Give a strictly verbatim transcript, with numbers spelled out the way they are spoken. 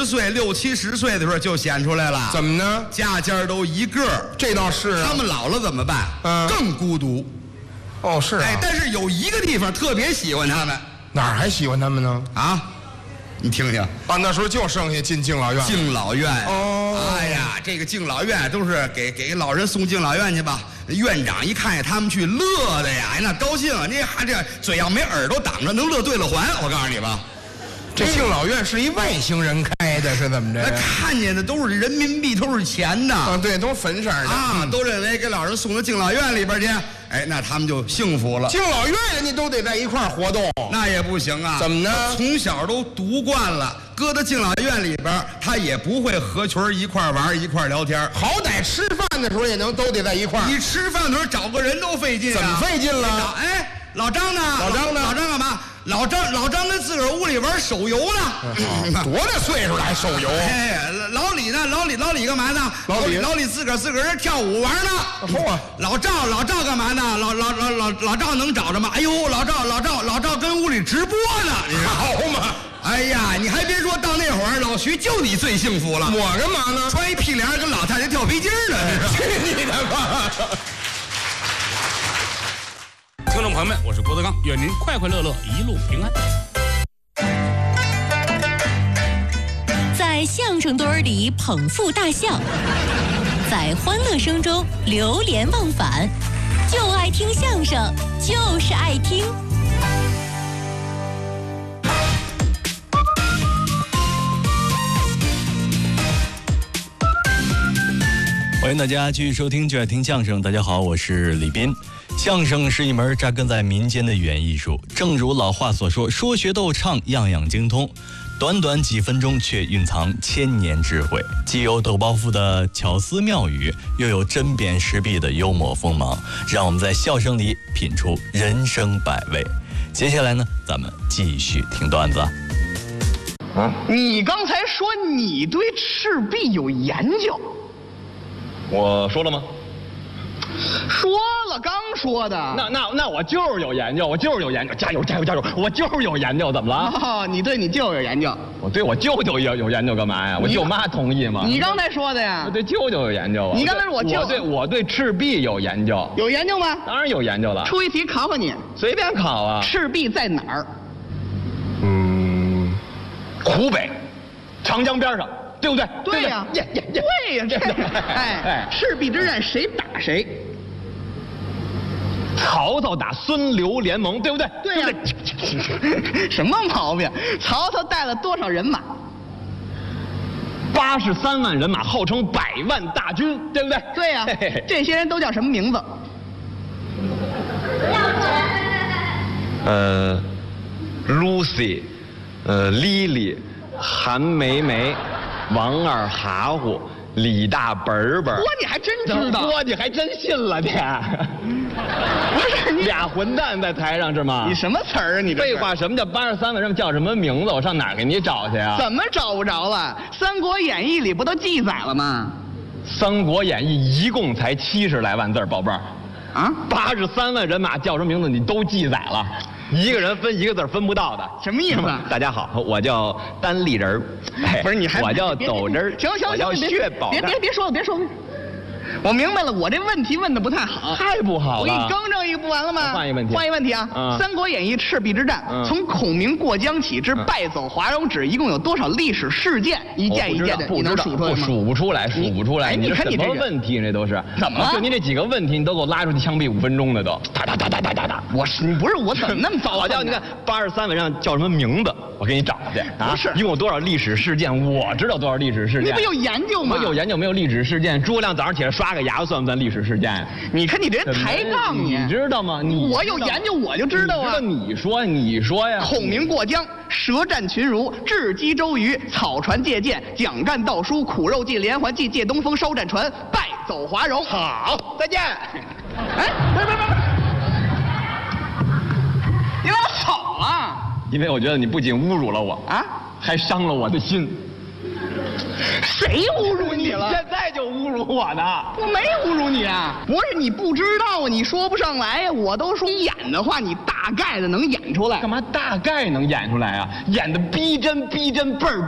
十岁、六七十岁的时候就显出来了。 怎么呢？ 家家都一个， 这倒是啊。 他们老了怎么办？ 嗯， 更孤独。 哦，是啊。 哎，但是有一个地方特别喜欢他们。 哪儿还喜欢他们呢？ 啊，你听听。 啊，那时候就剩下进敬老院。 敬老院。 哦。 哎呀，这个敬老院都是给给老人送敬老院去吧。院长一看见他们去，乐的呀，哎，那高兴，你还这嘴要没耳朵挡着，能乐对了环。我告诉你吧。 这敬老院是一外星人开的，是怎么着？ 那看见的都是人民币，都是钱的。 啊，对，都粉色的啊，都认为给老人送到敬老院里边去，哎，那他们就幸福了。 敬老院人家都得在一块儿活动， 那也不行啊。 怎么呢？ 从小都读惯了，搁到敬老院里边，他也不会合群一块玩一块聊天。 好歹吃饭的时候也能都得在一块儿。 你吃饭的时候找个人都费劲啊。 怎么费劲了？ 哎，老张呢？ 老张呢？ 老张干嘛？老张，老张跟自个儿屋里玩手游呢。 多大岁数了还手游？ 哎，老李呢？老李，老李干嘛呢？ 老李， 老李自个儿自个儿跳舞玩呢。 嚯啊！ 老赵，老赵干嘛呢？老老老老老赵能找着吗？哎呦，老赵，老赵，老赵跟屋里直播呢。 好嘛！ 哎呀，你还别说，到那会儿，老徐就你最幸福了。 我干嘛呢？ 穿一屁帘跟老太太跳皮筋呢。 去你的吧！ 听众朋友们，我是郭德纲，愿您快快乐乐，一路平安。 在相声堆儿里捧腹大笑，在欢乐声中流连忘返，就爱听相声，就是爱听。 欢迎大家继续收听就爱听相声。大家好，我是李斌。相声是一门扎根在民间的语言艺术，正如老话所说，说学逗唱样样精通，短短几分钟却蕴藏千年智慧，既有抖包袱的巧思妙语，又有针砭时弊的幽默锋芒，让我们在笑声里品出人生百味。接下来呢，咱们继续听段子。 啊，你刚才说你对赤壁有研究， 我说了吗？ 说了，刚说的。 那那那我就是有研究，我就是有研究，加油加油加油！我就是有研究，怎么了？ 哦，你对你舅有研究。 我对我舅舅有有研究干嘛呀？我舅妈同意吗？ 你刚才说的呀。 我对舅舅有研究啊。 你刚才说我舅。 我对我对赤壁有研究。 有研究吗？ 当然有研究了。 出一题考考你。 随便考啊。 赤壁在哪儿？ 嗯，湖北，长江边上。对不对？ 对呀， 耶耶耶！ 对呀，这哎，赤壁之战谁打谁？ 曹操打孙刘联盟，对不对？ 对呀。什么毛病？曹操带了多少人马？ 八十三万人马，号称百万大军，对不对？ 对呀。这些人都叫什么名字？ 呃 ，Lucy， 呃，Lily， 韩梅梅。王二哈乎，李大本本， 嚯，你还真知道？ 嚯，你还真信了你？ 不是你俩混蛋在台上是吗？ 你什么词儿啊？你这废话，什么叫八十三万人叫什么名字？我上哪儿给你找去啊？ 怎么找不着了？《三国演义》里不都记载了吗？ 《三国演义》一共才七十来万字，宝贝儿。 啊， 八十三万人马叫什么名字你都记载了。一个人分一个字分不到的， 什么意思？ 大家好，我叫单立人不是你还我叫斗人行行行， 我叫血宝别别别说了，别说了。我明白了，我这问题问的不太好， 太不好了。 我给你更正一个，不完了吗？ 换一个问题， 换一个问题啊！ 嗯、 三国演义》赤壁之战，嗯、从孔明过江起至败走华容止，一共有多少历史事件？一件一件的，你能数出来吗？ 数不出来，数不出来。 哎，你看你什么问题？这都是怎么了？ 就您这几个问题，你都给我拉出去枪毙五分钟的都，哒哒哒哒哒哒哒。 我是你不是我怎么那么糟？ 我叫你看八十三文上叫什么名字？我给你找去啊！ 不是， 一共有多少历史事件？我知道多少历史事件。 你不有研究吗？ 我有研究，没有历史事件。诸葛亮早上起来刷个牙，算不算历史事件？ 你看你这人抬杠你， 你知道吗？你我有研究，我就知道啊。 你说，你说呀。 孔明过江，舌战群儒，智击周瑜，草船借箭，蒋干盗书，苦肉计，连环计，借东风，烧战船，败走华容。 好， 再见。哎，不是不是不是，你怎么跑了？ 因为我觉得你不仅侮辱了我啊，还伤了我的心。 谁侮辱你了？ 现在就侮辱我呢？ 我没侮辱你啊！不是你不知道啊，你说不上来呀。我都说你演的话，你大概的能演出来。 干嘛大概能演出来啊？演的逼真逼真倍儿